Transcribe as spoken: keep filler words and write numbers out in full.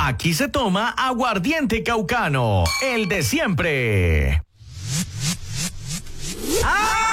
Aquí se toma aguardiente caucano, el de siempre. ¡Ah!